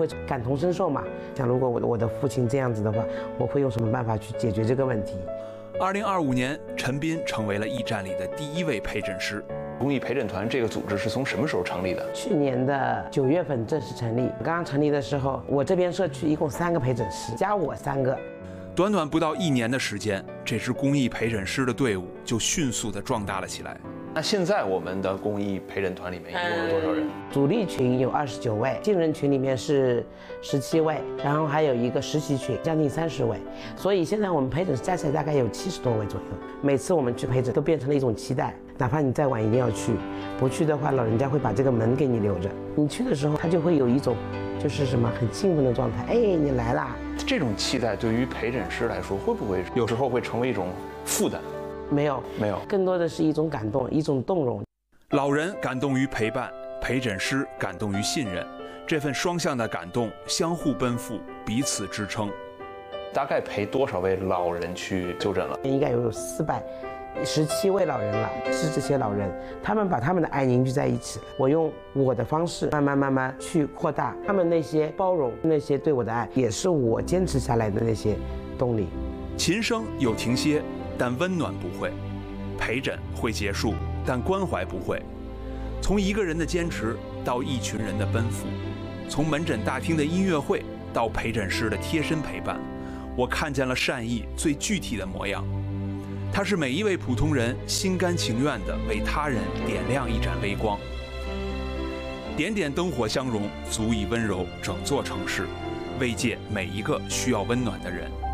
会感同身受嘛，想如果我的父亲这样子的话，我会用什么办法去解决这个问题。 2025年，陈斌成为了驿站里的第1位陪诊师。 公益陪诊团这个组织是从什么时候成立的？ 去年的9月份正式成立。刚刚成立的时候，我这边社区一共3个陪诊师，加我3个。 短短不到1年的时间，这支公益陪诊师的队伍就迅速地壮大了起来。 那现在我们的公益陪诊团里面一共有多少人？ 主力群有29位，新人群里面是17位，然后还有一个实习群，将近30位。所以现在我们陪诊加起来大概有70多位左右。每次我们去陪诊都变成了一种期待，哪怕你再晚一定要去，不去的话，老人家会把这个门给你留着。你去的时候，他就会有一种就是什么很兴奋的状态，哎，你来啦！ 这种期待对于陪诊师来说，会不会有时候会成为一种负担？ 没有，更多的是一种感动，一种动容。 老人感动于陪伴，陪诊师感动于信任，这份双向的感动相互奔赴，彼此支撑。 大概陪多少位老人去就诊了？ 应该有417位老人了。是这些老人，他们把他们的爱凝聚在一起了。我用我的方式慢慢去扩大他们那些包容，那些对我的爱，也是我坚持下来的那些动力。 琴声有停歇，但温暖不会；陪诊会结束，但关怀不会。从一个人的坚持到一群人的奔赴，从门诊大厅的音乐会到陪诊师的贴身陪伴，我看见了善意最具体的模样。它是每一位普通人心甘情愿地为他人点亮一盏微光。点点灯火相融，足以温柔整座城市，慰藉每一个需要温暖的人。